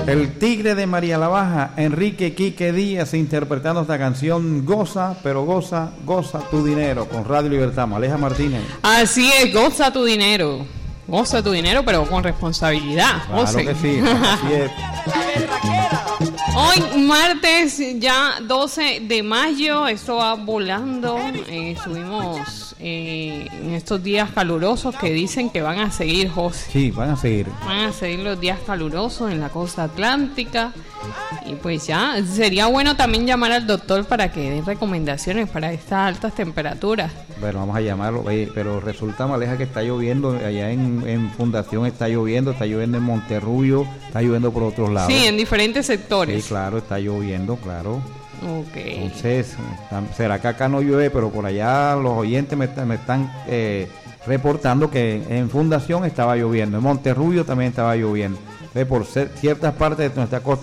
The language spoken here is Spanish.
El tigre de María la Baja, Enrique Quique Díaz, interpretando esta canción Goza, pero goza, goza tu dinero, con Radio Libertad. Maleja Martínez. Así es, goza tu dinero. Goza tu dinero, pero con responsabilidad. Claro que sí, así es. Hoy, martes, ya 12 de mayo, esto va volando. Estuvimos en estos días calurosos que dicen que van a seguir, José. Sí, van a seguir. Van a seguir los días calurosos en la costa atlántica. Y pues ya, sería bueno también llamar al doctor para que dé recomendaciones para estas altas temperaturas. Bueno, vamos a llamarlo, pero resulta, Maleja, que está lloviendo allá en Fundación, está lloviendo en Monterrubio, está lloviendo por otros lados. Sí, en diferentes sectores. Sí, claro, está lloviendo, claro. Okay. Entonces, será que acá no llueve, pero por allá los oyentes me están reportando que en Fundación estaba lloviendo, en Monterrubio también estaba lloviendo. Por ciertas partes de nuestra costa